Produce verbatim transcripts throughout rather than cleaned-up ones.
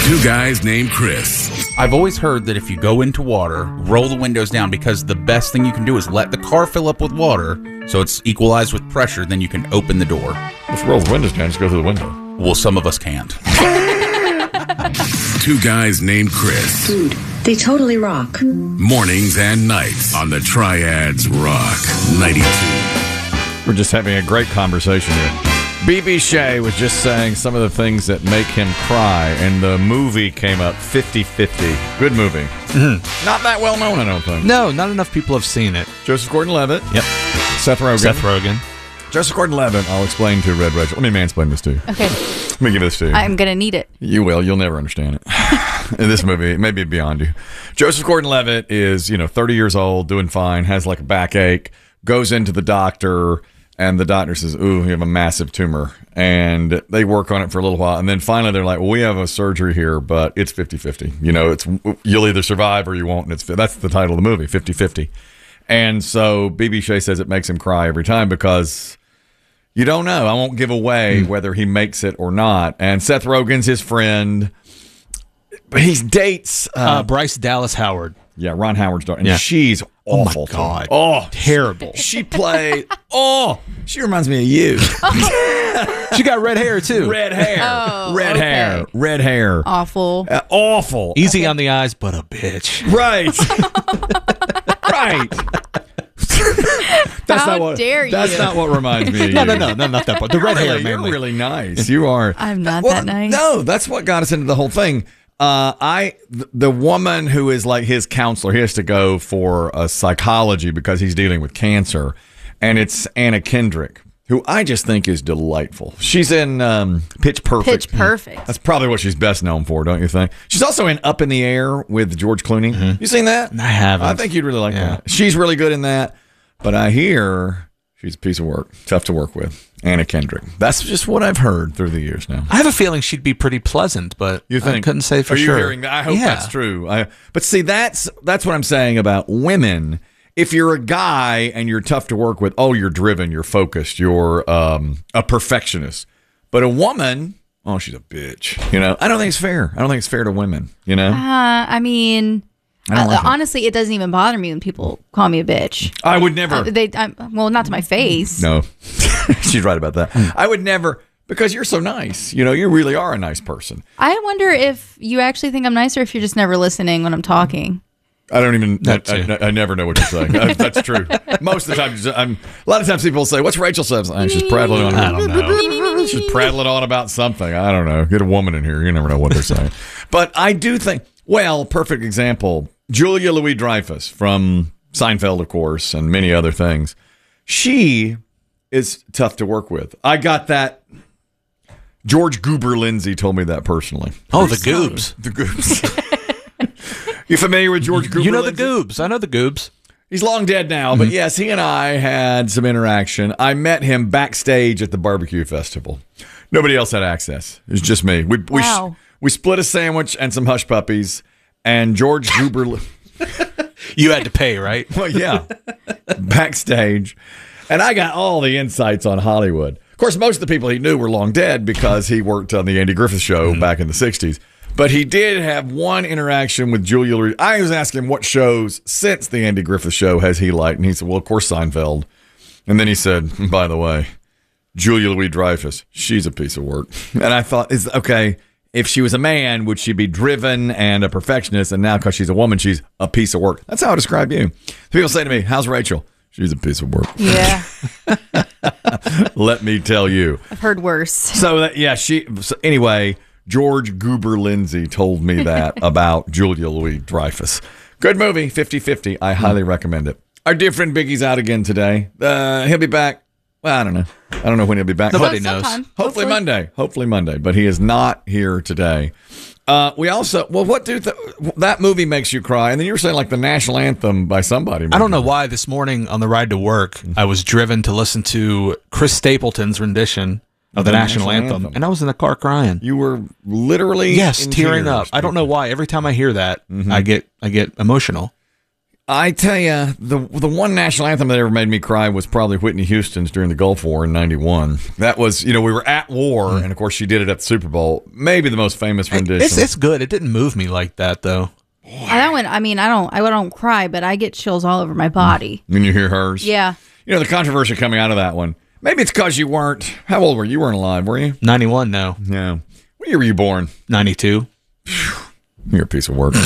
Two guys named Chris. I've always heard that if you go into water, roll the windows down, because the best thing you can do is let the car fill up with water so it's equalized with pressure, then you can open the door. Let's roll the windows down, just go through the window. Well, some of us can't. Two guys named Chris. Dude, they totally rock. Mornings and nights on the Triads Rock ninety-two. We're just having a great conversation here. B B Shea was just saying some of the things that make him cry, and the movie came up fifty-fifty. Good movie. Mm-hmm. Not that well known, I don't think. No, not enough people have seen it. Joseph Gordon-Levitt. Yep. Seth Rogen. Seth Rogen. Joseph Gordon-Levitt. I'll explain to Red Rachel. Let me mansplain this to you. Okay. Let me give this to you. I'm going to need it. You will. You'll never understand it. In this movie, it may be beyond you. Joseph Gordon-Levitt is, you know, thirty years old, doing fine, has like a backache, goes into the doctor, and the doctor says, ooh, you have a massive tumor. And they work on it for a little while. And then finally they're like, well, we have a surgery here, but it's fifty-fifty. You know, it's you'll either survive or you won't. And it's that's the title of the movie, fifty-fifty. And so B B Shea says it makes him cry every time because you don't know. I won't give away mm. whether he makes it or not. And Seth Rogen's his friend. But he dates uh, uh, Bryce Dallas Howard. Yeah, Ron Howard's daughter. And yeah. she's awful. Oh, my God. Oh, terrible. She played, oh, she reminds me of you. She got red hair, too. Red hair. Oh, red okay. hair. Red hair. Awful. Uh, awful. Easy okay. on the eyes, but a bitch. Right. Right. That's How not what, dare you? That's not what reminds me of you. No, no, no, no, not that part. The red really, hair, you're mainly. really nice. You are. I'm not well, that nice. No, that's what got us into the whole thing. Uh, I th- the woman who is like his counselor, he has to go for a psychology because he's dealing with cancer, and it's Anna Kendrick, who I just think is delightful. She's in um, Pitch Perfect. Pitch Perfect. That's probably what she's best known for, don't you think? She's also in Up in the Air with George Clooney. Mm-hmm. You seen that? I haven't. I think you'd really like yeah. that. She's really good in that, but I hear she's a piece of work. Tough to work with. Anna Kendrick. That's just what I've heard through the years now. I have a feeling she'd be pretty pleasant, but you think? I couldn't say for Are you sure. Hearing that? I hope yeah. that's true. I, but see, that's that's what I'm saying about women. If you're a guy and you're tough to work with, oh, you're driven, you're focused, you're um, a perfectionist. But a woman, oh, she's a bitch. You know, I don't think it's fair. I don't think it's fair to women. You know, uh, I mean. I Uh, like honestly, it doesn't even bother me when people call me a bitch. I would never. Uh, they, I, well, not to my face. No, she's right about that. I would never, because you're so nice. You know, you really are a nice person. I wonder if you actually think I'm nice, or if you're just never listening when I'm talking. I don't even. I, That too. I, I never know what you're saying. I, that's true. Most of the time, I'm. A lot of times, people say, "What's Rachel says?" Oh, she's prattling on. I don't know. She's prattling on about something. I don't know. Get a woman in here. You never know what they're saying. But I do think. Well, perfect example. Julia Louis-Dreyfus from Seinfeld, of course, and many other things. She is tough to work with. I got that. George Goober Lindsay told me that personally. Oh, the Goobs. The Goobs. You familiar with George Goober You know Lindsay? the Goobs. I know the Goobs. He's long dead now, but yes, he and I had some interaction. I met him backstage at the barbecue festival. Nobody else had access. It was just me. We we, Wow. we split a sandwich and some hush puppies. And George Goober, You had to pay, right? well, yeah, backstage, and I got all the insights on Hollywood. Of course, most of the people he knew were long dead because he worked on the Andy Griffith Show mm-hmm. back in the sixties. But he did have one interaction with Julia Louis. I was asking him what shows since the Andy Griffith Show has he liked, and he said, "Well, of course, Seinfeld." And then he said, "By the way, Julia Louis-Dreyfus, she's a piece of work." And I thought, "Is okay." If she was a man, would she be driven and a perfectionist? And now because she's a woman, she's a piece of work. That's how I describe you. People say to me, how's Rachel? She's a piece of work. Yeah. Let me tell you. I've heard worse. So, that, yeah, she. So anyway, George Goober Lindsay told me that about Julia Louis-Dreyfus. Good movie, fifty-fifty. I highly recommend it. Our dear friend Biggie's out again today. Uh, he'll be back. Well, I don't know. I don't know when he'll be back. Nobody Well, knows. sometime. Hopefully, Hopefully Monday. Hopefully Monday. But he is not here today. Uh, we also, well, what do th- that movie makes you cry? And then you were saying like the national anthem by somebody. I don't know why this morning on the ride to work, I was driven to listen to Chris Stapleton's rendition of the, the national, national anthem, anthem, and I was in the car crying. You were literally yes, in tearing tears, up. I don't know why. Every time I hear that, mm-hmm. I get I get emotional. I tell you, the the one national anthem that ever made me cry was probably Whitney Houston's during the Gulf War in ninety-one. That was, you know, we were at war, mm. and of course she did it at the Super Bowl. Maybe the most famous rendition. It's, it's good. It didn't move me like that, though. Uh, that one, I mean, I don't, I don't cry, but I get chills all over my body when you hear hers. Yeah. You know, the controversy coming out of that one. Maybe it's because you weren't. How old were you? You weren't alive, were you? ninety-one, no. Yeah. What year were you born? ninety-two. You're a piece of work.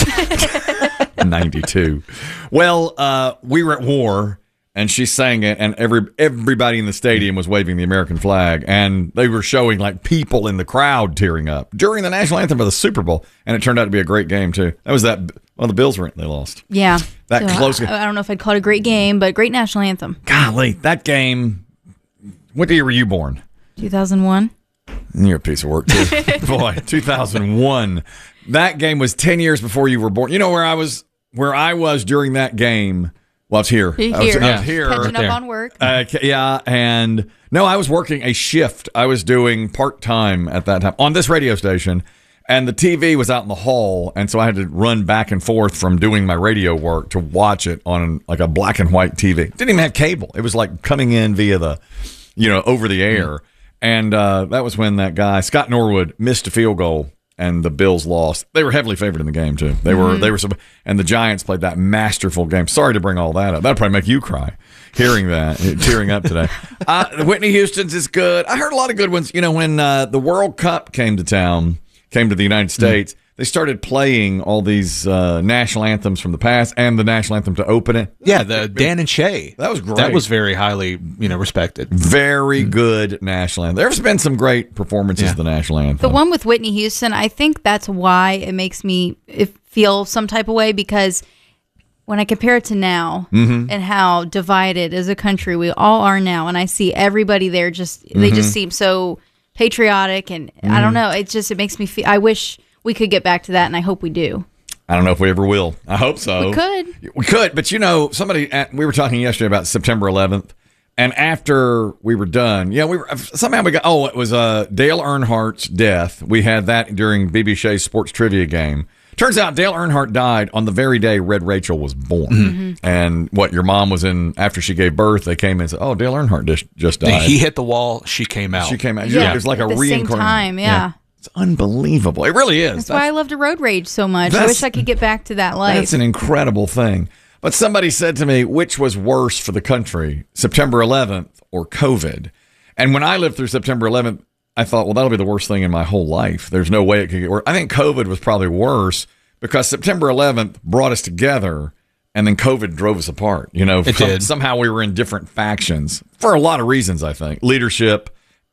ninety-two. Well, uh, we were at war, and she sang it, and every everybody in the stadium was waving the American flag, and they were showing like people in the crowd tearing up during the national anthem of the Super Bowl, and it turned out to be a great game too. That was that. Well, the Bills were they lost. Yeah, that so close. I, I don't know if I'd call it a great game, but great national anthem. Golly, that game. What year were you born? two thousand one. You're a piece of work too. Boy, two thousand one. That game was ten years before you were born. You know where I was where I was during that game? Well, I was here. Here. I was, I was here. Catching right up on work. Uh, yeah, and no, I was working a shift. I was doing part-time at that time on this radio station, and the T V was out in the hall, and so I had to run back and forth from doing my radio work to watch it on like a black and white T V. Didn't even have cable. It was like coming in via the, you know, over the air. Mm. And uh, that was when that guy, Scott Norwood, missed a field goal. And the Bills lost. They were heavily favored in the game too. They were, mm-hmm. they were, and the Giants played that masterful game. Sorry to bring all that up. That'll probably make you cry hearing that, tearing up today. Uh, Whitney Houston's is good. I heard a lot of good ones. You know, when uh, the World Cup came to town, came to the United States, mm-hmm. they started playing all these uh, national anthems from the past and the national anthem to open it. Yeah, the Dan and Shay. That was great. That was very highly, you know, respected. Very mm-hmm. good national anthem. There's been some great performances yeah. of the national anthem. The one with Whitney Houston, I think that's why it makes me feel some type of way, because when I compare it to now mm-hmm. and how divided as a country we all are now, and I see everybody there just, mm-hmm. they just seem so patriotic, and mm-hmm. I don't know, it just, it makes me feel, I wish we could get back to that, and I hope we do. I don't know if we ever will. I hope so. We could. We could, but you know, somebody, we were talking yesterday about September eleventh, and after we were done, yeah, we were, somehow we got, oh, it was uh, Dale Earnhardt's death. We had that during B B Shay's sports trivia game. Turns out Dale Earnhardt died on the very day Red Rachel was born. Mm-hmm. And what, your mom was in, after she gave birth, they came in and said, oh, Dale Earnhardt just, just died. He hit the wall, she came out. She came out. Yeah, yeah. It was like At a the reincarnation. same time, yeah. yeah. It's unbelievable. It really is. That's, that's why I love to road rage so much. I wish I could get back to that life. That's an incredible thing. But somebody said to me, which was worse for the country, September eleventh or COVID? And when I lived through September eleventh, I thought, well, that'll be the worst thing in my whole life. There's no way it could get worse. I think COVID was probably worse because September eleventh brought us together, and then COVID drove us apart. You know, it some, did. Somehow we were in different factions for a lot of reasons, I think. Leadership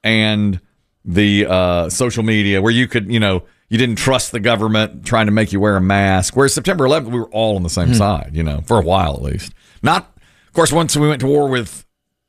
and the uh, social media, where you could, you know, you didn't trust the government trying to make you wear a mask. Whereas September eleventh, we were all on the same mm. side, you know, for a while at least. Not, of course, once we went to war with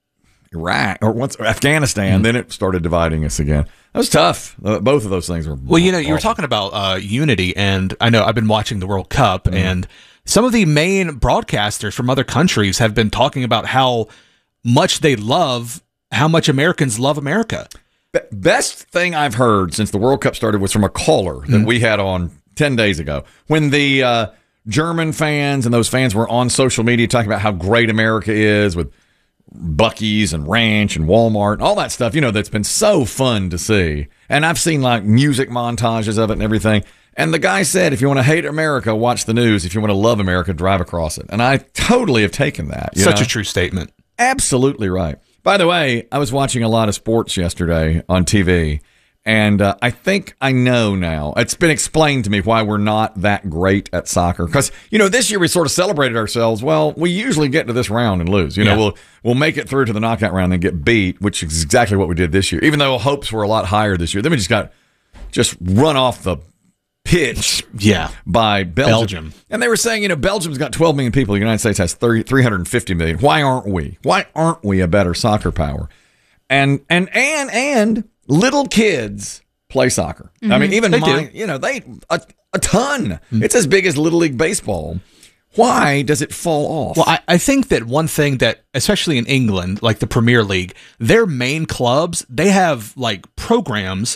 Iraq or once or Afghanistan, mm. then it started dividing us again. That was tough. Uh, both of those things were. Well, you know, awful. you were talking about uh, unity, and I know I've been watching the World Cup, mm. and some of the main broadcasters from other countries have been talking about how much they love, how much Americans love America. Best thing I've heard since the World Cup started was from a caller that mm. we had on ten days ago when the uh, German fans and those fans were on social media talking about how great America is with Buc-ee's and Ranch and Walmart and all that stuff, you know, that's been so fun to see. And I've seen like music montages of it and everything. And the guy said, if you want to hate America, watch the news. If you want to love America, drive across it. And I totally have taken that. You Such know? a true statement. Absolutely right. By the way, I was watching a lot of sports yesterday on T V, and uh, I think I know now. It's been explained to me why we're not that great at soccer. Because, you know, this year we sort of celebrated ourselves. Well, we usually get to this round and lose. You know, yeah. we'll we'll make it through to the knockout round and get beat, which is exactly what we did this year. Even though hopes were a lot higher this year. Then we just got just run off the pitch yeah. by Belgium. Belgium. And they were saying, you know, Belgium's got twelve million people. The United States has thirty, three hundred fifty million. Why aren't we? Why aren't we a better soccer power? And and and and little kids play soccer. Mm-hmm. I mean, even they my, do. you know, they a, a ton. Mm-hmm. It's as big as Little League Baseball. Why does it fall off? Well, I, I think that one thing that, especially in England, like the Premier League, their main clubs, they have like programs.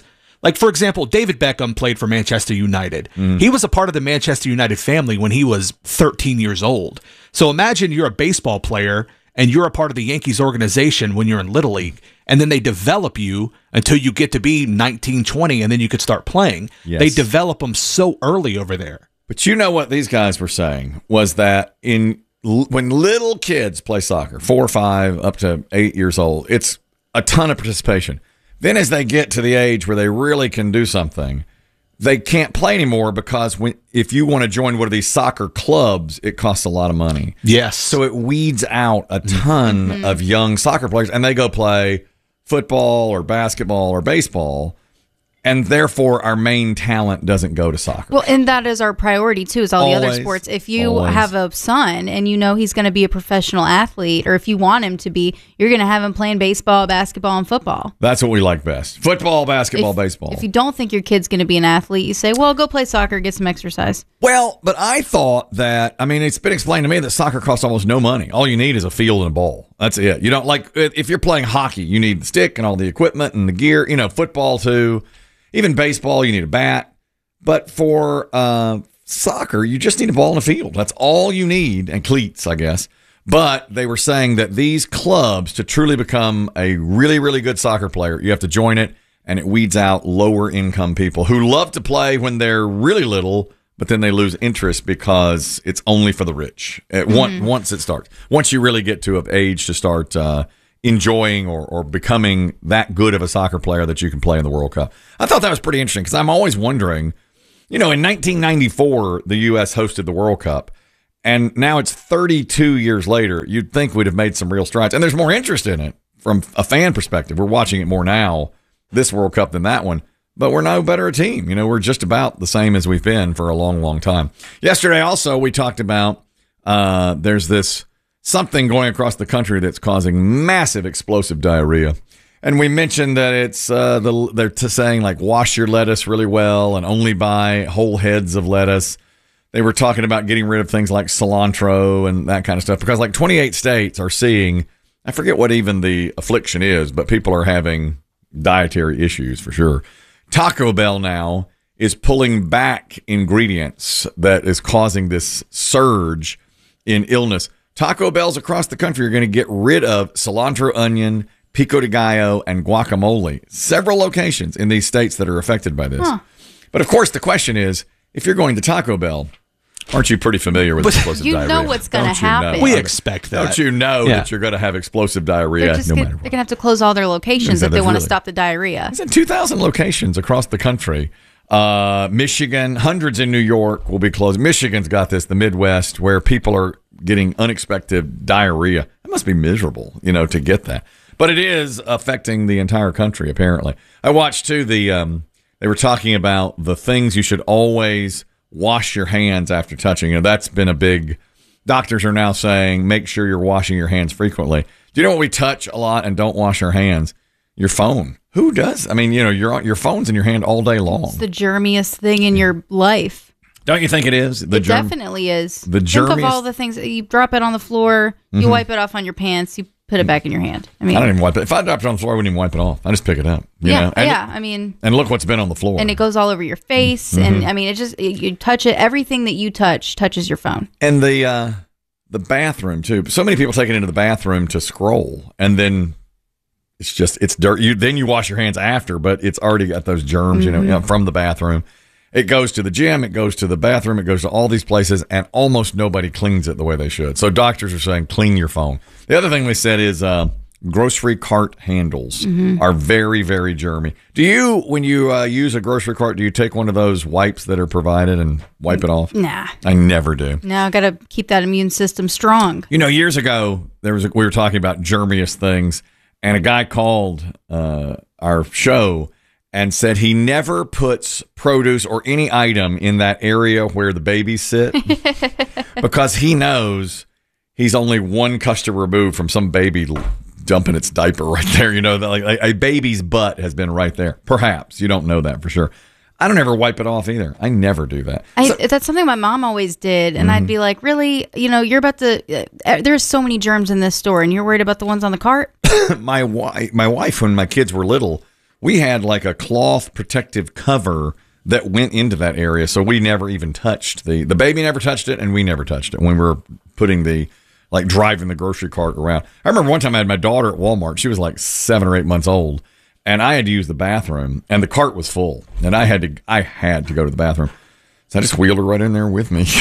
Like, for example, David Beckham played for Manchester United. Mm. He was a part of the Manchester United family when he was thirteen years old. So imagine you're a baseball player and you're a part of the Yankees organization when you're in Little League, and then they develop you until you get to be nineteen, twenty, and then you could start playing. Yes. They develop them so early over there. But you know what these guys were saying was that in when little kids play soccer, four or five up to eight years old, it's a ton of participation. Then as they get to the age where they really can do something, they can't play anymore because when if you want to join one of these soccer clubs, it costs a lot of money. Yes. So it weeds out a ton Mm-hmm. of young soccer players, and they go play football or basketball or baseball, and therefore our main talent doesn't go to soccer. Well, and that is our priority too, is all the other Always. sports. If you Always. have a son and you know he's going to be a professional athlete, or if you want him to be, you're going to have him playing baseball, basketball, and football. That's what we like best. Football, basketball, if, baseball. If you don't think your kid's going to be an athlete, you say, well, go play soccer, get some exercise. Well, but I thought that, I mean, it's been explained to me that soccer costs almost no money. All you need is a field and a ball. That's it. You don't like, if you're playing hockey, you need the stick and all the equipment and the gear, you know, football too. Even baseball, you need a bat. But for uh, soccer, you just need a ball and a field. That's all you need, and cleats, I guess. But they were saying that these clubs, to truly become a really, really good soccer player, you have to join it, and it weeds out lower income people who love to play when they're really little, but then they lose interest because it's only for the rich. At one, once it starts. Once you really get to an age to start uh, enjoying or, or becoming that good of a soccer player that you can play in the World Cup. I thought that was pretty interesting because I'm always wondering, you know, in nineteen ninety-four, the U S hosted the World Cup, and now it's thirty-two years later. You'd think we'd have made some real strides, and there's more interest in it from a fan perspective. We're watching it more now, this World Cup, than that one, but we're no better a team. You know, we're just about the same as we've been for a long, long time. Yesterday also, we talked about uh, there's this something going across the country that's causing massive explosive diarrhea. And we mentioned that it's uh, the they're t- saying like wash your lettuce really well and only buy whole heads of lettuce. They were talking about getting rid of things like cilantro and that kind of stuff because like twenty-eight states are seeing, I forget what even the affliction is, but people are having dietary issues for sure. Taco Bell now is pulling back ingredients that is causing this surge in illness. Taco Bells across the country are going to get rid of cilantro, onion, pico de gallo, and guacamole. Several locations in these states that are affected by this. Huh. But of course, the question is, if you're going to Taco Bell, aren't you pretty familiar with explosive you diarrhea? know what's going to happen. We expect that. Don't you know Yeah. that you're going to have explosive diarrhea They're, just no gonna, matter they're what? going to have to close all their locations So if they there's want to really- stop the diarrhea. It's in two thousand locations across the country. Uh, Michigan, hundreds in New York will be closed. Michigan's got this, the Midwest, where people are getting unexpected diarrhea. It must be miserable, you know, to get that. But it is affecting the entire country, apparently. I watched, too, the um, they were talking about the things you should always wash your hands after touching. You know, that's been a big, doctors are now saying, make sure you're washing your hands frequently. Do you know what we touch a lot and don't wash our hands? Your phone. Who does? I mean, you know, your your phone's in your hand all day long. It's the germiest thing in your life. Don't you think it is? The It germ- definitely is. the Think of germiest- all the things. You drop it on the floor, you Mhm. wipe it off on your pants, you put it back in your hand. I mean, I don't even wipe it. If I dropped it on the floor, I wouldn't even wipe it off. I just pick it up. You yeah, know? and, yeah. I mean, And look what's been on the floor. and it goes all over your face. Mhm. And I mean, it just, you you touch it. Everything that you touch touches your phone. And the uh, the bathroom too. So many people take it into the bathroom to scroll, and then it's just it's dirt. You then you wash your hands after, but it's already got those germs, you know, Mhm. you know, from the bathroom. It goes to the gym, it goes to the bathroom, it goes to all these places, and almost nobody cleans it the way they should. So doctors are saying clean your phone. The other thing they said is uh, grocery cart handles Mhm. are very, very germy. Do you, when you uh, use a grocery cart, do you take one of those wipes that are provided and wipe it off? Nah. I never do. Now I got to keep that immune system strong. You know, years ago, there was a, we were talking about germiest things, and a guy called uh, our show and said he never puts produce or any item in that area where the babies sit because he knows he's only one customer removed from some baby dumping its diaper right there. You know, like a, a baby's butt has been right there. Perhaps you don't know that for sure. I don't ever wipe it off either. I never do that. I, that's something my mom always did, and Mhm. I'd be like, "Really? You know, you're about to. Uh, there's so many germs in this store, and you're worried about the ones on the cart." my wife, my wife, when my kids were little, we had like a cloth protective cover that went into that area, so we never even touched the the baby never touched it, and we never touched it when we were putting the like driving the grocery cart around. I remember one time I had my daughter at Walmart. She was like seven or eight months old, and I had to use the bathroom, and the cart was full, and I had to I had to go to the bathroom, so I just wheeled her right in there with me.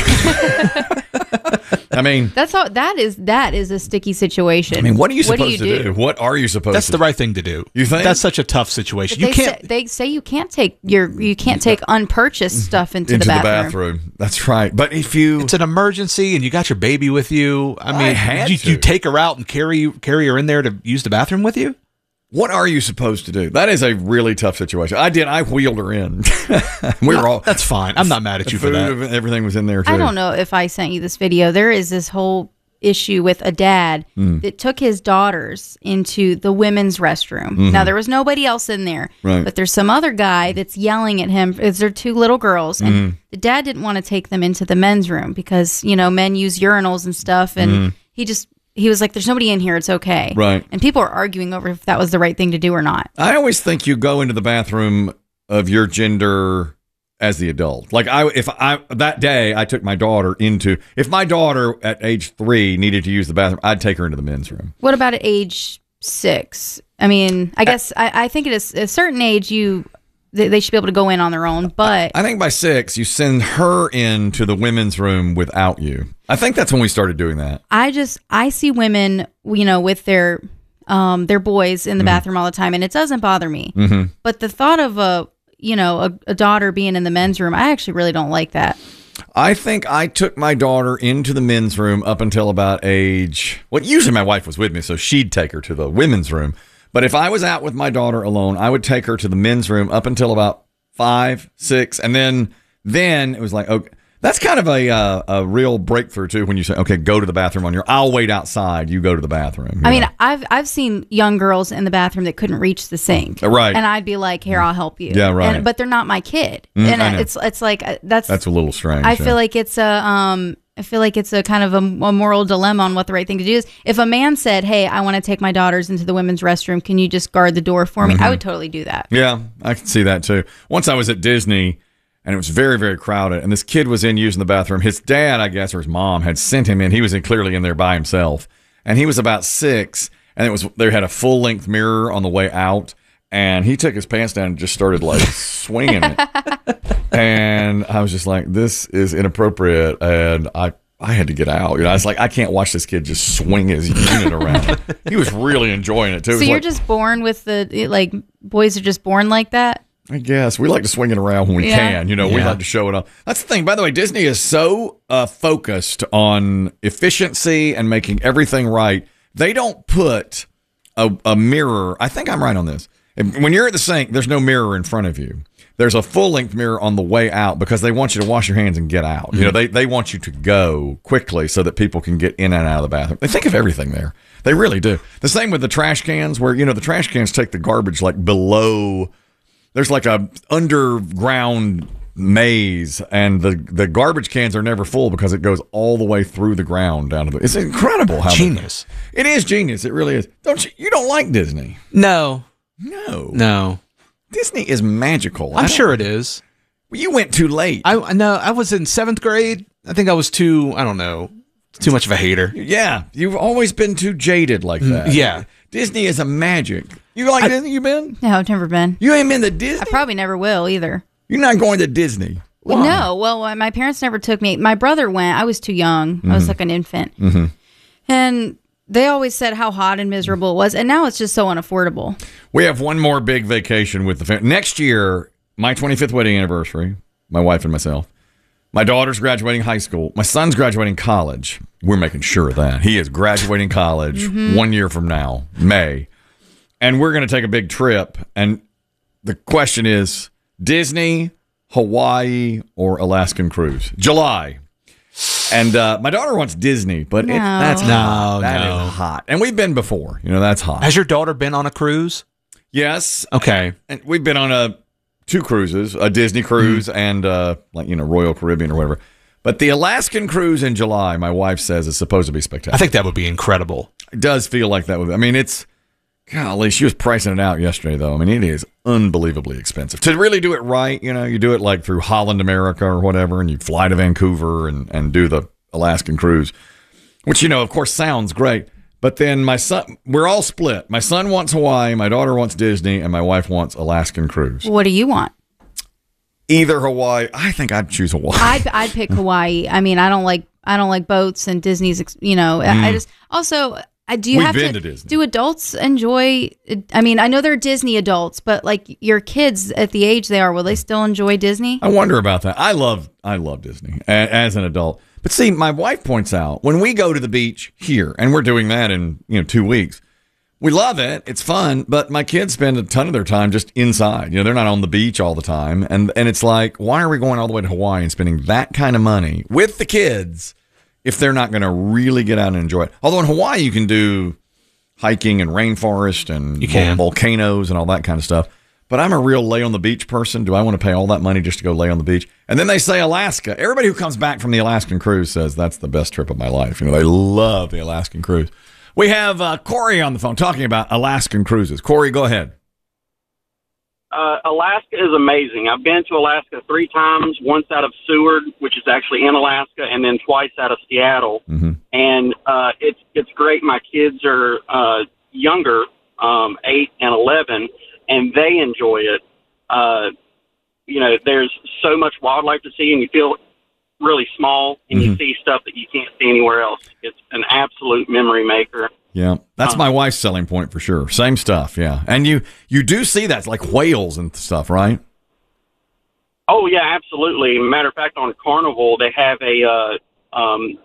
I mean, That's how that is. That is a sticky situation. I mean, what are you What supposed do you to do? do? What are you supposed That's to the do? right thing to do. You think? That's such a tough situation? They You can't. Say, they say you can't take your you can't take unpurchased stuff into, into the the bathroom. bathroom. That's right. But if you It's an emergency, and you got your baby with you. I I mean, had you, to. you take her out and carry you carry her in there to use the bathroom with you. What are you supposed to do? That is a really tough situation. I did. I wheeled her in. we were all. That's fine. I'm not mad at you for food, that. Everything was in there too. I don't know if I sent you this video. There is this whole issue with a dad Hmm. that took his daughters into the women's restroom. Now there was nobody else in there, Mm-hmm. Right. but there's some other guy that's yelling at him. It's their two little girls, and Mm-hmm. the dad didn't want to take them into the men's room because you know men use urinals and stuff, and he just he was like, "There's nobody in here. It's okay." Mm-hmm. Right. And people are arguing over if that was the right thing to do or not. I always think you go into the bathroom of your gender as the adult. Like I, if I that day I took my daughter into. If my daughter at age three needed to use the bathroom, I'd take her into the men's room. What about at age six? I mean, I guess I, I think at a, a certain age, you they, they should be able to go in on their own. But I think by six, you send her into the women's room without you. I think that's when we started doing that. I just I see women, you know, with their um their boys in the bathroom all the time, and it doesn't bother me. Mm-hmm. But the thought of a you know a, a daughter being in the men's room, I actually really don't like that. I think I took my daughter into the men's room up until about age. Well, usually my wife was with me, so she'd take her to the women's room. But if I was out with my daughter alone, I would take her to the men's room up until about five, six, and then then it was like, okay, that's kind of a uh, a real breakthrough too. When you say, okay, go to the bathroom on your, I'll wait outside. You go to the bathroom. I you mean, know? I've I've seen young girls in the bathroom that couldn't reach the sink, Right. And I'd be like, "Here, I'll help you." Yeah, right. And, but they're not my kid, Mm, and I know. it's it's like uh, that's that's a little strange. I yeah. feel like it's a um I feel like it's a kind of a, a moral dilemma on what the right thing to do is. If a man said, "Hey, I want to take my daughters into the women's restroom. Can you just guard the door for me?" I would totally do that. Yeah, I can see that too. Once I was at Disney, and it was very, very crowded, and this kid was in using the bathroom. His dad, I guess, or his mom had sent him in. He was in, clearly in there by himself, and he was about six, and it was they had a full length mirror on the way out, and he took his pants down and just started like swinging it, and I was just like, "This is inappropriate," and I. I had to get out. You know, I was like, I can't watch this kid just swing his unit around. He was really enjoying it too. It So was you're like, just born with the it, like boys are just born like that. I guess we like to swing it around when we Yeah. can. You know, we Yeah. like to show it off. That's the thing. By the way, Disney is so uh, focused on efficiency and making everything right. They don't put a, a mirror. I think I'm right on this. When you're at the sink, there's no mirror in front of you. There's a full length mirror on the way out because they want you to wash your hands and get out. You know, they, they want you to go quickly so that people can get in and out of the bathroom. They think of everything there. They really do. The same with the trash cans where, you know, the trash cans take the garbage like below. There's like a underground maze, and the, the garbage cans are never full because it goes all the way through the ground down to the. It's incredible how Genius. It is genius. It really is. Don't you? You don't like Disney? No, No. no. Disney is magical. I I'm don't- sure it is. You went too late. I no, I was in seventh grade. I think I was too. I don't know. Too much of a hater. yeah, you've always been too jaded like that. yeah. Disney is a magic. You like Disney? You been? No, I've never been. You ain't been to Disney? I probably never will either. You're not going to Disney. Well, no, well, my parents never took me. My brother went. I was too young. I was like an infant, Mm-hmm. and they always said how hot and miserable it was, and now it's just so unaffordable. We have one more big vacation with the family. Next year, my twenty-fifth wedding anniversary, my wife and myself. My daughter's graduating high school. My son's graduating college. We're making sure of that. He is graduating college one year from now, May. And we're going to take a big trip. And the question is Disney, Hawaii, or Alaskan cruise? July. And uh, my daughter wants Disney, but it, No. that's No, hot. That is no. hot. And we've been before. You know, that's hot. Has your daughter been on a cruise? Yes. Okay. And we've been on a two cruises, a Disney cruise and uh, like you know Royal Caribbean or whatever. But the Alaskan cruise in July, my wife says, is supposed to be spectacular. I think that would be incredible. It does feel like that. Would, I mean, it's Golly, she was pricing it out yesterday, though. I mean, it is unbelievably expensive. To really do it right, you know, you do it like through Holland America or whatever, and you fly to Vancouver and, and do the Alaskan cruise, which, you know, of course, sounds great. But then my son, we're all split. My son wants Hawaii, my daughter wants Disney, and my wife wants Alaskan cruise. What do you want? Either Hawaii. I think I'd choose Hawaii. I'd, I'd pick Hawaii. I mean, I don't like I don't like boats and Disney's. You know, mm. I just also. I do you We've have been to, to Disney. Do adults enjoy? I mean, I know they're Disney adults, but like your kids at the age they are, will they still enjoy Disney? I wonder about that. I love I love Disney as an adult. But see, my wife points out when we go to the beach here, and we're doing that in you know two weeks. We love it. It's fun, but my kids spend a ton of their time just inside. You know, they're not on the beach all the time, and and it's like, why are we going all the way to Hawaii and spending that kind of money with the kids if they're not going to really get out and enjoy it? Although in Hawaii you can do hiking and rainforest and you can. volcanoes and all that kind of stuff. But I'm a real lay on the beach person. Do I want to pay all that money just to go lay on the beach? And then they say Alaska. Everybody who comes back from the Alaskan cruise says that's the best trip of my life. You know, they love the Alaskan cruise. We have uh, Corey on the phone talking about Alaskan cruises. Corey, go ahead. Uh, Alaska is amazing. I've been to Alaska three times, once out of Seward, which is actually in Alaska, and then twice out of Seattle. Mm-hmm. And uh, it's it's great. My kids are uh, younger, um, eight and eleven, and they enjoy it. Uh, you know, there's so much wildlife to see, and you feel really small, and mm-hmm. you see stuff that you can't see anywhere else. It's an absolute memory maker. Yeah, that's my wife's selling point for sure. Same stuff, yeah. And you you do see that, like whales and stuff, right? Oh, yeah, absolutely. Matter of fact, on Carnival, they have a uh, um,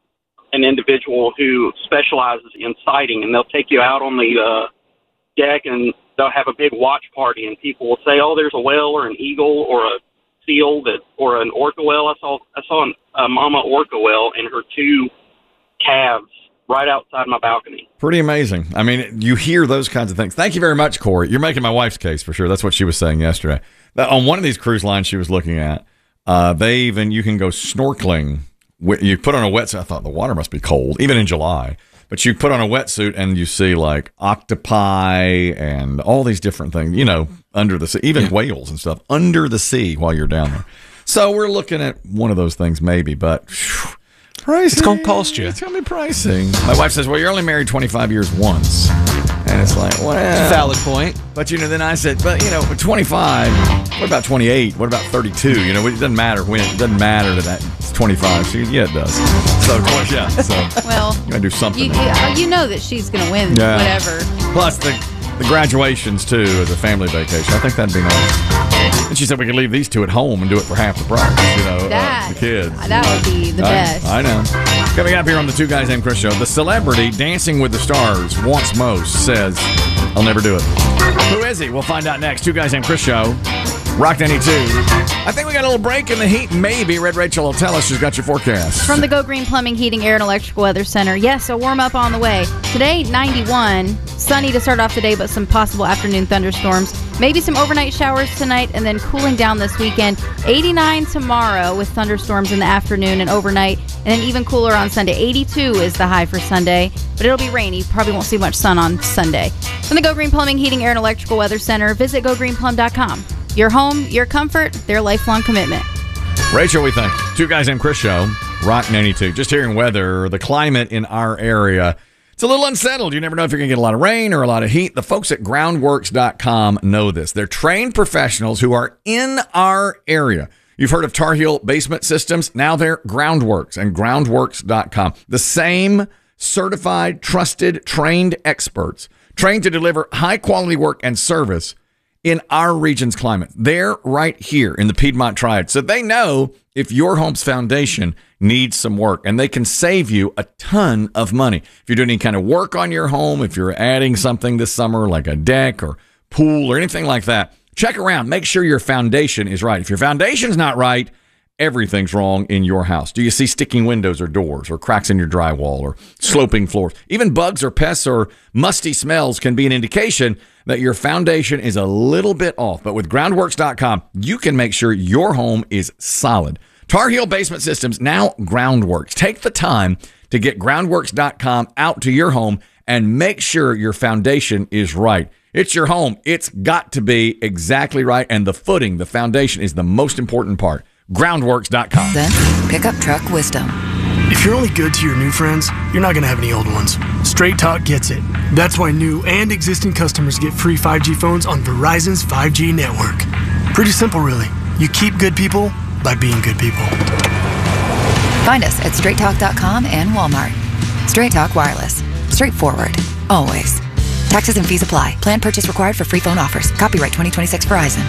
an individual who specializes in sighting, and they'll take you out on the uh, deck, and they'll have a big watch party, and people will say, oh, there's a whale or an eagle or a seal that or an orca whale. I saw I saw an, a mama orca whale and her two calves right outside my balcony. Pretty amazing. I mean, you hear those kinds of things. Thank you very much, Corey. You're making my wife's case for sure. That's what she was saying yesterday. On one of these cruise lines she was looking at, uh, they even, you can go snorkeling. You put on a wetsuit. I thought the water must be cold, even in July. But you put on a wetsuit and you see like octopi and all these different things, you know, under the sea, even yeah. whales and stuff under the sea while you're down there. So we're looking at one of those things maybe, but whew, pricing. It's going to cost you. It's going to be pricing. My wife says, well, you're only married twenty-five years once. And it's like, well. Valid point. But, you know, then I said, but, you know, twenty-five, what about twenty-eight? What about thirty-two? You know, it doesn't matter when. It doesn't matter that it's twenty-five. So, yeah, it does. So, of course, yeah. So, well, you got to do something. You, you, you know that she's going to win yeah. whatever. Plus, the, the graduations, too, as a family vacation. I think that'd be nice. And she said we could leave these two at home and do it for half the price, you know, that, uh, the kids. That would be the I, best. I know. Coming up here on the Two Guys Named Chris show, the celebrity Dancing with the Stars wants most says, I'll never do it. Who is he? We'll find out next. Two Guys Named Chris show. Rock ninety-two. I think we got a little break in the heat. Maybe Red Rachel will tell us. She's got your forecast. From the Go Green Plumbing, Heating, Air, and Electrical Weather Center. Yes, a warm up on the way. Today, ninety-one. Sunny to start off the day, but some possible afternoon thunderstorms. Maybe some overnight showers tonight, and then cooling down this weekend. eighty-nine tomorrow with thunderstorms in the afternoon and overnight, and then even cooler on Sunday. eighty-two is the high for Sunday, but it'll be rainy. Probably won't see much sun on Sunday. From the Go Green Plumbing, Heating, Air, and Electrical Weather Center, visit go green plum dot com. Your home, your comfort, their lifelong commitment. Rachel, we thank you. Two Guys Named Chris show, Rock ninety-two. Just hearing weather, the climate in our area, it's a little unsettled. You never know if you're going to get a lot of rain or a lot of heat. The folks at groundworks dot com know this. They're trained professionals who are in our area. You've heard of Tar Heel Basement Systems. Now they're Groundworks and groundworks dot com. The same certified, trusted, trained experts trained to deliver high-quality work and service in our region's climate. They're right here in the Piedmont Triad. So they know if your home's foundation needs some work, and they can save you a ton of money. If you're doing any kind of work on your home, if you're adding something this summer like a deck or pool or anything like that, check around. Make sure your foundation is right. If your foundation's not right, everything's wrong in your house. Do you see sticking windows or doors or cracks in your drywall or sloping floors? Even bugs or pests or musty smells can be an indication that your foundation is a little bit off. But with groundworks dot com, you can make sure your home is solid. Tar Heel Basement Systems, now Groundworks. Take the time to get groundworks dot com out to your home and make sure your foundation is right. It's your home. It's got to be exactly right, and the footing, the foundation, is the most important part. groundworks dot com. Then, pickup truck wisdom. If you're only good to your new friends, you're not going to have any old ones. Straight Talk gets it. That's why new and existing customers get free five G phones on Verizon's five G network. Pretty simple, really. You keep good people by being good people. Find us at straight talk dot com and Walmart. Straight Talk Wireless. Straightforward. Always. Taxes and fees apply. Plan purchase required for free phone offers. Copyright twenty twenty-six Verizon.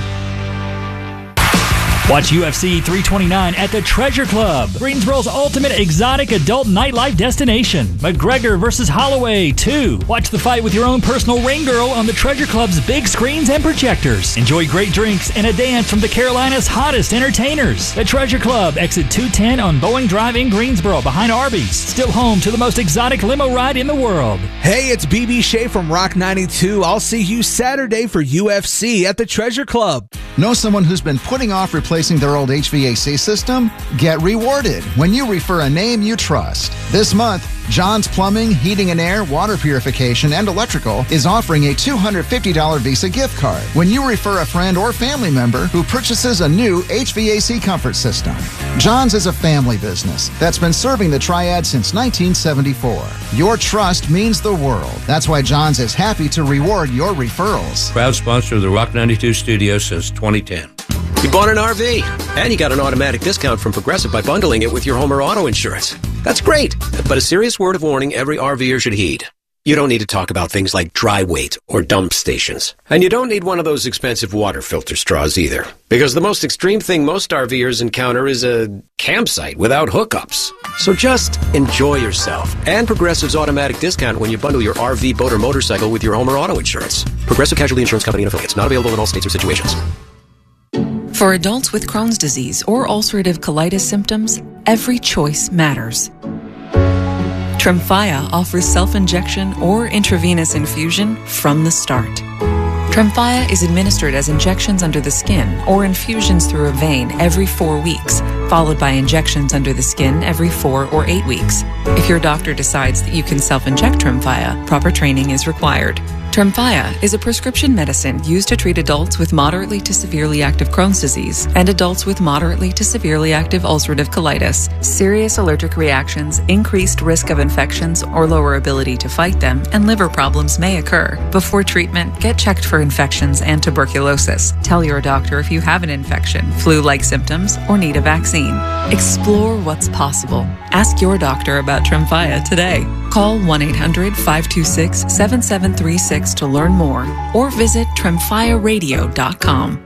Watch U F C three twenty-nine at the Treasure Club, Greensboro's ultimate exotic adult nightlife destination. McGregor versus Holloway two. Watch the fight with your own personal ring girl on the Treasure Club's big screens and projectors. Enjoy great drinks and a dance from the Carolina's hottest entertainers. The Treasure Club, exit two ten on Boeing Drive in Greensboro, behind Arby's. Still home to the most exotic limo ride in the world. Hey, it's B B Shea from Rock ninety-two. I'll see you Saturday for U F C at the Treasure Club. Know someone who's been putting off replacing their old H V A C system? Get rewarded when you refer a name you trust. This month, John's Plumbing, Heating and Air, Water Purification, and Electrical is offering a two hundred fifty dollars Visa gift card when you refer a friend or family member who purchases a new H V A C comfort system. John's is a family business that's been serving the Triad since nineteen seventy-four. Your trust means the world. That's why John's is happy to reward your referrals. Proud sponsor of the Rock ninety-two studio since twenty ten. You bought an R V, and you got an automatic discount from Progressive by bundling it with your home or auto insurance. That's great, but a serious word of warning every RVer should heed. You don't need to talk about things like dry weight or dump stations. And you don't need one of those expensive water filter straws either. Because the most extreme thing most RVers encounter is a campsite without hookups. So just enjoy yourself. And Progressive's automatic discount when you bundle your R V, boat, or motorcycle with your home or auto insurance. Progressive Casualty Insurance Company and affiliates. Not available in all states or situations. For adults with Crohn's disease or ulcerative colitis symptoms, every choice matters. Tremfya offers self-injection or intravenous infusion from the start. Tremfya is administered as injections under the skin or infusions through a vein every four weeks, followed by injections under the skin every four or eight weeks. If your doctor decides that you can self-inject Tremfya, proper training is required. Tremfya is a prescription medicine used to treat adults with moderately to severely active Crohn's disease and adults with moderately to severely active ulcerative colitis. Serious allergic reactions, increased risk of infections or lower ability to fight them, and liver problems may occur. Before treatment, get checked for infections and tuberculosis. Tell your doctor if you have an infection, flu-like symptoms, or need a vaccine. Explore what's possible. Ask your doctor about Tremfya today. Call one eight hundred five two six seven seven three six to learn more, or visit tremfya radio dot com.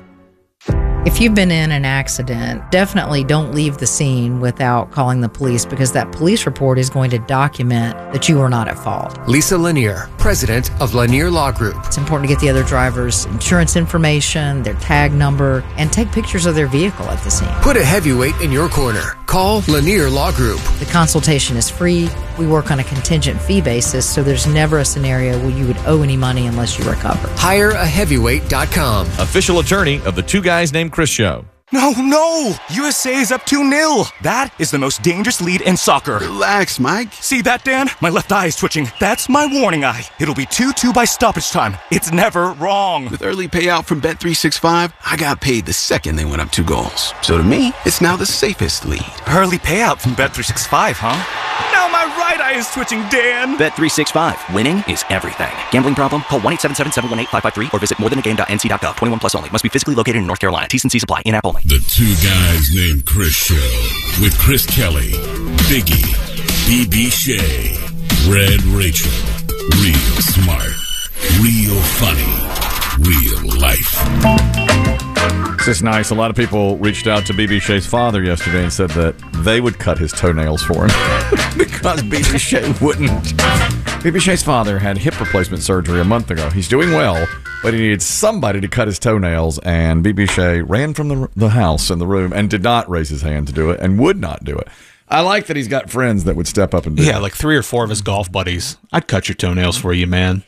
If you've been in an accident, definitely don't leave the scene without calling the police, because that police report is going to document that you were not at fault. Lisa Lanier, president of Lanier Law Group. It's important to get the other driver's insurance information, their tag number, and take pictures of their vehicle at the scene. Put a heavyweight in your corner. Call Lanier Law Group. The consultation is free. We work on a contingent fee basis, so there's never a scenario where you would owe any money unless you recover. hire a heavyweight dot com. Official attorney of the Two Guys Named Chris show. No, no! U S A is up two nil. That is the most dangerous lead in soccer. Relax, Mike. See that, Dan? My left eye is twitching. That's my warning eye. It'll be two two by stoppage time. It's never wrong. With early payout from Bet three sixty-five, I got paid the second they went up two goals. So to me, it's now the safest lead. Early payout from Bet three sixty-five, huh? Now my right eye is twitching, Dan. Bet three sixty-five. Winning is everything. Gambling problem? Call one eight seven seven, seven one eight, five five three or visit more than a game dot n c dot gov. twenty-one plus only. Must be physically located in North Carolina. T's and C's apply. In-app only. The Two Guys Named Chris show with Chris Kelly, Biggie, B B Shea, Red Rachel. Real smart, real funny, real life. This is nice. A lot of people reached out to B B Shea's father yesterday and said that they would cut his toenails for him because B B Shea wouldn't. B B Shea's father had hip replacement surgery a month ago. He's doing well, but he needed somebody to cut his toenails, and B B Shea ran from the, the house and the room and did not raise his hand to do it and would not do it. I like that he's got friends that would step up and do it. Yeah, like three or four of his golf buddies. I'd cut your toenails for you, man.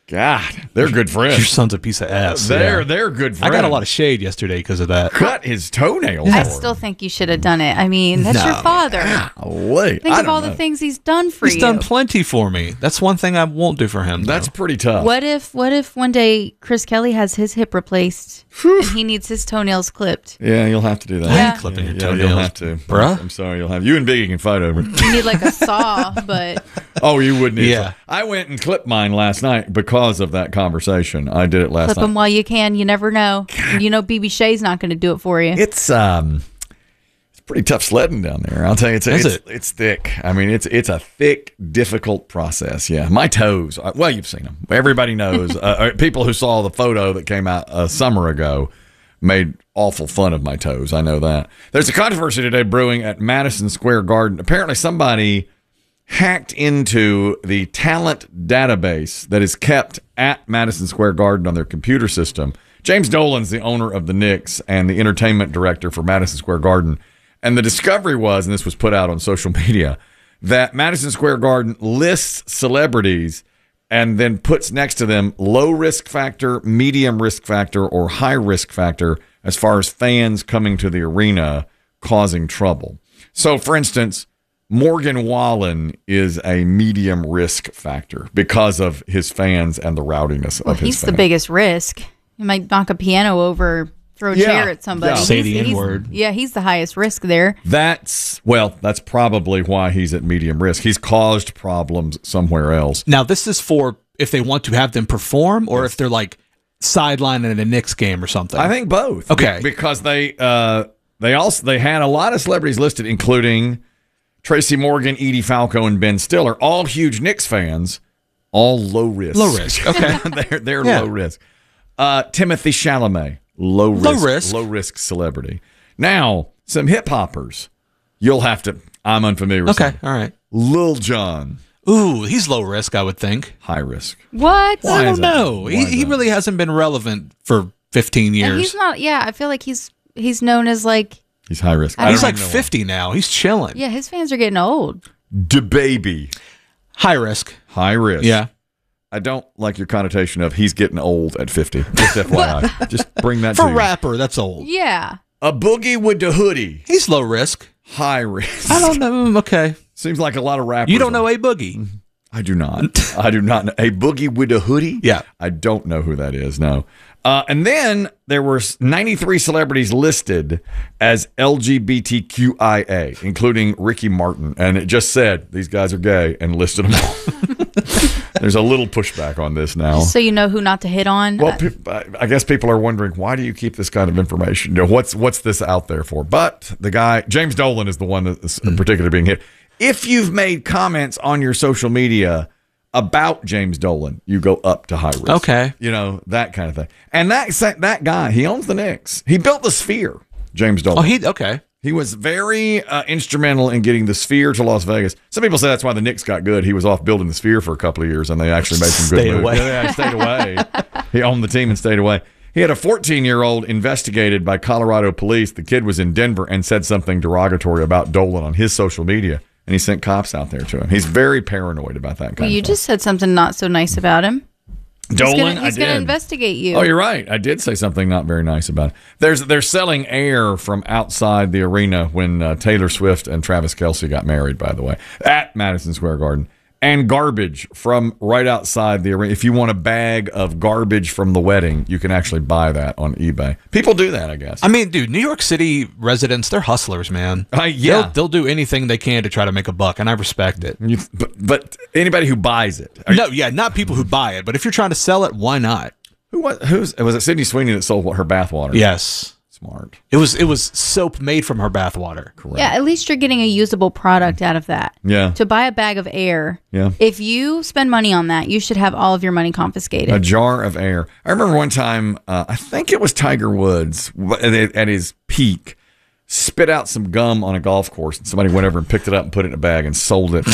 God, they're good friends. Your son's a piece of ass. They're Yeah. they're good friends. I got a lot of shade yesterday because of that. Cut his toenails. I for still think you should have done it. I mean, that's your No. father. Wait, Think of all the things he's done for He's you. done plenty for me. That's one thing I won't do for him. That's pretty tough. What if what if one day Chris Kelly has his hip replaced and he needs his toenails clipped? Yeah, you'll have to do that. I ain't clipping your yeah, toenails, You'll have to, bruh. I'm sorry, you'll have. You and Biggie can fight over it. You need like a saw, but Oh, you would need. Yeah. to. I went and clipped mine last night because of that conversation. I did it last clip night. them while you can. You never know. And you know B B Shay's not going to do it for you. It's um, it's pretty tough sledding down there. I'll tell you, it's Is it's, it? it's thick. I mean, it's it's a thick, difficult process. Yeah, my toes. uh, Well, you've seen them. Everybody knows. uh, uh, people who saw the photo that came out a summer ago made awful fun of my toes. I know that. There's a controversy today brewing at Madison Square Garden. Apparently, somebody hacked into the talent database that is kept at Madison Square Garden on their computer system. James Dolan's the owner of the Knicks and the entertainment director for Madison Square Garden. And the discovery was, and this was put out on social media, that Madison Square Garden lists celebrities and then puts next to them low risk factor, medium risk factor, or high risk factor as far as fans coming to the arena causing trouble. So, for instance, Morgan Wallen is a medium risk factor because of his fans and the rowdiness Well, of his he's fans. the biggest risk. You might knock a piano over, throw a Yeah, chair at somebody. yeah. He's- Say the he's- N-word. Yeah, he's the highest risk there. That's, well, that's probably why he's at medium risk. He's caused problems somewhere else. Now, this is for if they want to have them perform or if they're like sidelining in a Knicks game or something. I think both. Okay. Be- because they uh, they also they had a lot of celebrities listed, including Tracy Morgan, Edie Falco, and Ben Stiller, all huge Knicks fans, all low risk. Low risk. Okay. they're they're Yeah. low risk. Uh, Timothy Chalamet, low risk, Low risk. low risk celebrity. Now, some hip hoppers, you'll have to. I'm unfamiliar with. Okay. some. All right. Lil Jon, Ooh, he's low risk, I would think. high risk. What? Why I is don't that? know. Why He, is he that? really hasn't been relevant for fifteen And years. he's not. Yeah, I feel like he's he's known as like. He's high risk. I He's don't like even know fifty now. He's chilling. Yeah, his fans are getting old. why. DaBaby, High risk. high risk. Yeah. I don't like your connotation of he's getting old at fifty. Just F Y I. Just bring that For to a you. rapper, that's old. Yeah. A Boogie with the Hoodie, He's low risk. high risk. I don't know. Okay. Seems like a lot of rappers. You don't know are- a boogie. I do not. I do not know. A Boogie with a Hoodie? Yeah. I don't know who that is, no. Uh, and then there were ninety-three celebrities listed as L G B T Q I A, including Ricky Martin. And it just said these guys are gay and listed them all. There's a little pushback on this now. Just so you know who not to hit on. Well, pe- I I guess people are wondering, why do you keep this kind of information? You know, what's what's this out there for? But the guy, James Dolan, is the one that's in particular being hit. If you've made comments on your social media about James Dolan, you go up to high risk. Okay. You know, that kind of thing. And that that guy, he owns the Knicks. He built the Sphere, James Dolan. Oh, he okay. He was very uh, instrumental in getting the Sphere to Las Vegas. Some people say that's why the Knicks got good. He was off building the Sphere for a couple of years, and they actually made some good Stayed moves. away. Yeah, he stayed away. He owned the team and stayed away. He had a fourteen-year-old investigated by Colorado police. The kid was in Denver and said something derogatory about Dolan on his social media, and he sent cops out there to him. He's very paranoid about that kind Well, of you stuff. just said something not so nice about him. Dolan, he's gonna, he's I gonna did. investigate you. Oh, you're right. I did say something not very nice about it. There's they're selling air from outside the arena when uh, Taylor Swift and Travis Kelce got married, by the way, at Madison Square Garden. And garbage from right outside the arena. If you want a bag of garbage from the wedding, you can actually buy that on eBay. People do that, I guess. I mean, dude, New York City residents, they're hustlers, man. Uh, yeah. They'll, they'll do anything they can to try to make a buck, and I respect it. You, but, but anybody who buys it. No, yeah, not people who buy it, but if you're trying to sell it, why not? Who was, who's, was it Sydney Sweeney that sold her bathwater? Yes. Smart. It was it was soap made from her bathwater. Correct. Yeah, at least you're getting a usable product out of that. Yeah. To buy a bag of air, Yeah. if you spend money on that, you should have all of your money confiscated. A jar of air. I remember one time, uh, I think it was Tiger Woods at at his peak, spit out some gum on a golf course, and somebody went over and picked it up and put it in a bag and sold it on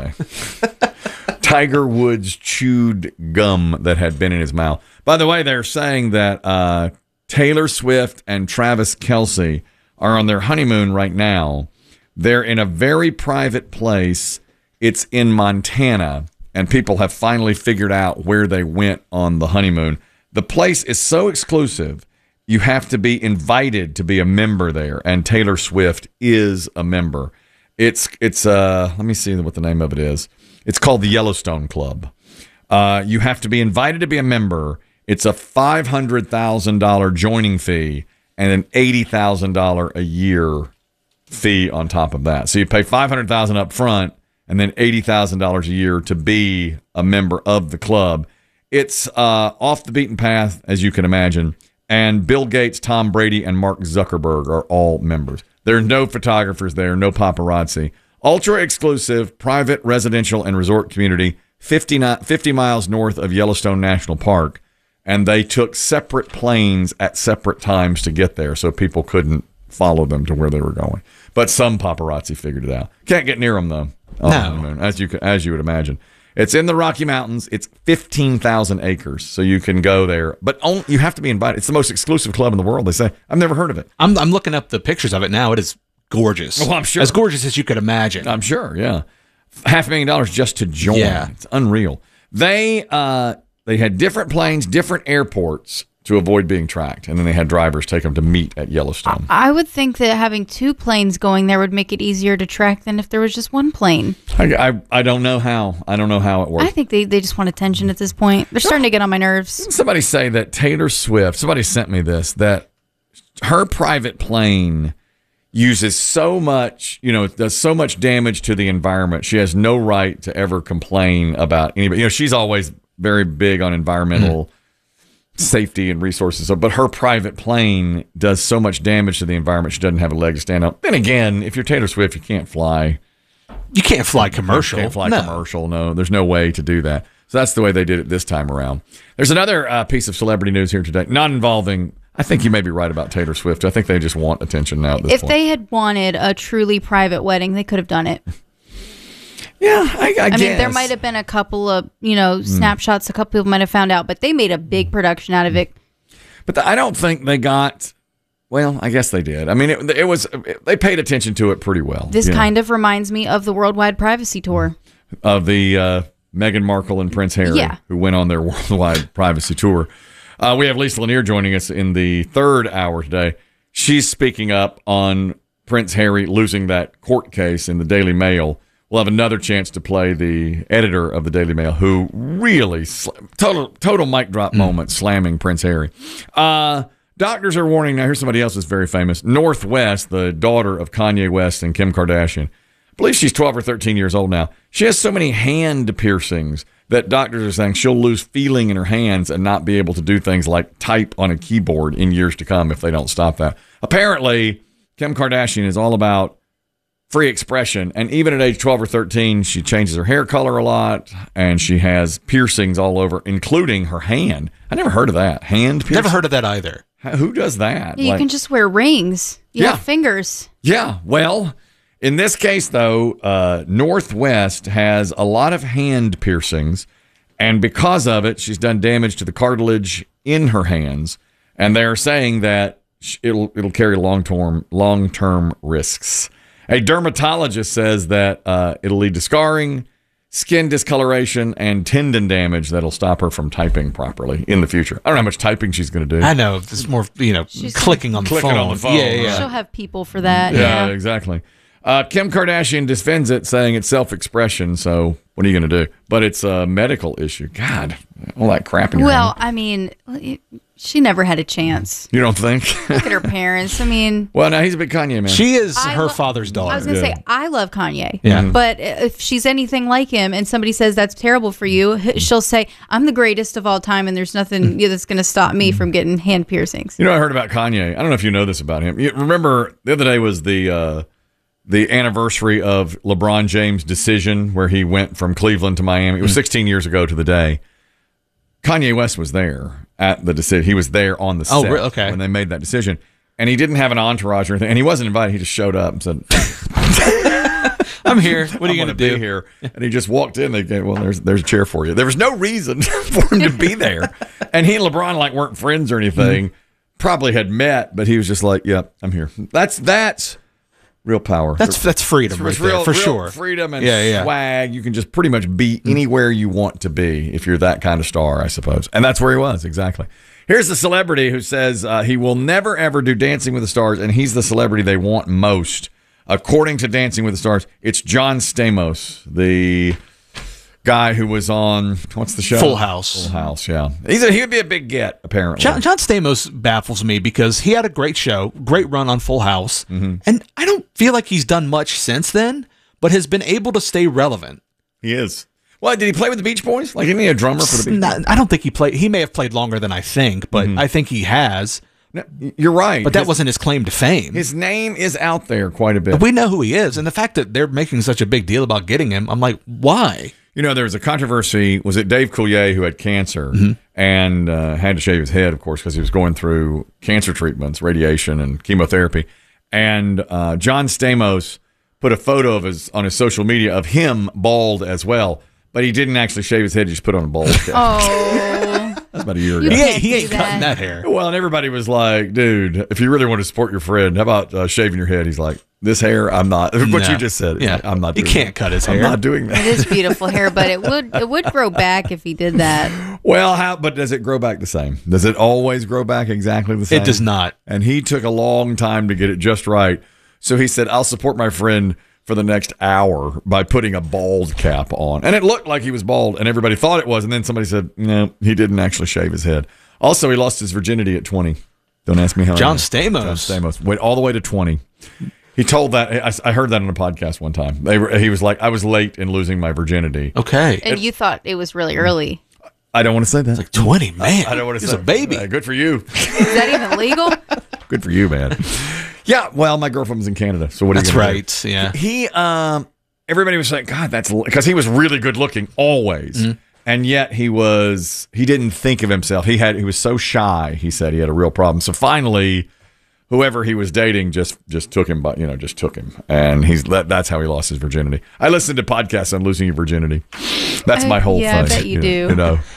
eBay. Tiger Woods chewed gum that had been in his mouth. By the way, they're saying that uh, Taylor Swift and Travis Kelce are on their honeymoon right now. They're in a very private place. It's in Montana. and people have finally figured out where they went on the honeymoon. The place is so exclusive, you have to be invited to be a member there, and Taylor Swift is a member. It's it's uh let me see what the name of it is. It's called the Yellowstone Club. Uh, you have to be invited to be a member. It's a five hundred thousand dollars joining fee and an eighty thousand dollars a year fee on top of that. So you pay five hundred thousand dollars up front and then eighty thousand dollars a year to be a member of the club. It's uh, off the beaten path, as you can imagine. And Bill Gates, Tom Brady, and Mark Zuckerberg are all members. There are no photographers there, no paparazzi. Ultra exclusive, private, residential, and resort community, fifty, fifty miles north of Yellowstone National Park. And they took separate planes at separate times to get there so people couldn't follow them to where they were going. But some paparazzi figured it out. Can't get near them, though. On the honeymoon, as you could, as you would imagine. It's in the Rocky Mountains. It's fifteen thousand acres, so you can go there. But only, you have to be invited. It's the most exclusive club in the world, they say. I've never heard of it. I'm I'm looking up the pictures of it now. It is gorgeous. Oh, I'm sure. As gorgeous as you could imagine. I'm sure, yeah. Half a million dollars just to join. Yeah. It's unreal. They uh, they had different planes, different airports to avoid being tracked. And then they had drivers take them to meet at Yellowstone. I would think that having two planes going there would make it easier to track than if there was just one plane. I, I, I don't know how. I don't know how it works. I think they, they just want attention at this point. They're starting to get on my nerves. Somebody say that Taylor Swift, somebody sent me this, that her private plane uses so much, you know, does so much damage to the environment. She has no right to ever complain about anybody. You know, she's always very big on environmental mm-hmm. safety and resources. So, but her private plane does so much damage to the environment, she doesn't have a leg to stand on. Then again, if you're Taylor Swift, you can't fly. You can't fly commercial. You can't fly no. commercial. No, there's no way to do that. So that's the way they did it this time around. There's another uh, piece of celebrity news here today, not involving. I think you may be right about Taylor Swift. I think they just want attention now at this if point. They had wanted a truly private wedding, they could have done it. Yeah, I, I, I guess. mean, there might have been a couple of, you know, mm. snapshots a couple people might have found out, but they made a big production out of it. But the, I don't think they got, well, I guess they did. I mean, it, it was, it, they paid attention to it pretty well. This kind know. of reminds me of the Worldwide Privacy Tour. Of the uh, Meghan Markle and Prince Harry, yeah. who went on their Worldwide Privacy Tour. Uh, we have Lisa Lanier joining us in the third hour today. She's speaking up on Prince Harry losing that court case in the Daily Mail. We'll have another chance to play the editor of the Daily Mail, who really sl- total total mic drop mm. moment slamming Prince Harry. Uh, doctors are warning now. Here's somebody else that's very famous. North West, the daughter of Kanye West and Kim Kardashian. I believe she's twelve or thirteen years old now. She has so many hand piercings that doctors are saying she'll lose feeling in her hands and not be able to do things like type on a keyboard in years to come if they don't stop that. Apparently, Kim Kardashian is all about free expression, and even at age twelve or thirteen, she changes her hair color a lot, and she has piercings all over, including her hand. I never heard of that. Hand piercing? Never heard of that either. Who does that? Yeah, you like, can just wear rings. You yeah. have fingers. Yeah, well, in this case, though, uh, Northwest has a lot of hand piercings, and because of it, she's done damage to the cartilage in her hands, and they're saying that it'll it'll carry long-term long-term risks. A dermatologist says that uh, it'll lead to scarring, skin discoloration, and tendon damage that'll stop her from typing properly in the future. I don't know how much typing she's going to do. I know. It's more, you know, She's clicking on the clicking phone. on the phone. Yeah, yeah. She'll have people for that. Yeah, Yeah, exactly. Uh, Kim Kardashian defends it, saying it's self-expression, so what are you going to do? But it's a medical issue. God, all that crap in your Well, hand. I mean, she never had a chance. You don't think? Look at her parents. I mean, Well, now he's a big Kanye man. She is I her lo- father's daughter. I was going to Yeah. say, I love Kanye. Yeah. But if she's anything like him and somebody says that's terrible for you, she'll say, I'm the greatest of all time and there's nothing that's going to stop me from getting hand piercings. You know, I heard about Kanye. I don't know if you know this about him. You remember the other day was the uh, the anniversary of LeBron James' decision where he went from Cleveland to Miami. It was sixteen years ago to the day. Kanye West was there at the decision. He was there on the set Oh, really? Okay. when they made that decision. And he didn't have an entourage or anything. And he wasn't invited. He just showed up and said, I'm here. What are you I'm going to gonna do be here? And he just walked in. They gave, well, there's there's a chair for you. There was no reason for him to be there. And he and LeBron like weren't friends or anything. Mm-hmm. Probably had met, but he was just like, yeah, I'm here. That's that's Real power. That's that's freedom It's right real, there, for real sure. Freedom and Yeah, yeah. swag. You can just pretty much be anywhere you want to be if you're that kind of star, I suppose. And that's where he was, exactly. Here's the celebrity who says uh, he will never, ever do Dancing with the Stars, and he's the celebrity they want most. According to Dancing with the Stars, it's John Stamos, the guy who was on, what's the show? Full House. Full House, yeah. He's a, he would be a big get, apparently. John, John Stamos baffles me because he had a great show, great run on Full House, Mm-hmm. and I don't feel like he's done much since then, but has been able to stay relevant. He is. Well, did he play with the Beach Boys? Like, isn't he a drummer for the Beach Not- Boys? I don't think he played. He may have played longer than I think, but I think he has. No, you're right. But that His- wasn't his claim to fame. His name is out there quite a bit. We know who he is, and the fact that they're making such a big deal about getting him, I'm like, why? You know, there was a controversy. Was it Dave Coulier who had cancer Mm-hmm. and uh, had to shave his head, of course, because he was going through cancer treatments, radiation, and chemotherapy. And uh, John Stamos put a photo of his on his social media of him bald as well, but he didn't actually shave his head. He just put on a bald cap. Oh, That's about a year You ago. He can't ain't, he do ain't cutting that. that hair. Well, and everybody was like, dude, if you really want to support your friend, how about uh, shaving your head? He's like, this hair, I'm not. What No. you just said. It's Yeah. like, I'm not He doing can't that. cut his I'm hair. not doing it that. is beautiful hair, but it would it would grow back if he did that. Well, how? But does it grow back the same? Does it always grow back exactly the same? It does not. And he took a long time to get it just right. So he said, I'll support my friend for the next hour by putting a bald cap on. And it looked like he was bald, and everybody thought it was. And then somebody said, no, he didn't actually shave his head. Also, he lost his virginity at twenty. Don't ask me how. John I know. Stamos. John Stamos went all the way to twenty. He told that. I, I heard that on a podcast one time. They were, he was like, I was late in losing my virginity. Okay. And you thought it was really early. I don't want to say that. Like twenty, man. I don't want to He's say a baby. Uh, good for you. Is that even legal? Good for you, man. Yeah, well, my girlfriend was in Canada, so what are That's you gonna right. do? Yeah. He, um, everybody was saying, God, that's because he was really good looking always, Mm-hmm. and yet he was he didn't think of himself. He had he was so shy. He said he had a real problem. So finally, whoever he was dating just just took him, but you know, just took him, and he's that, that's how he lost his virginity. I listened to podcasts on losing your virginity. That's I- my whole yeah, I thing. bet you know, do. You know.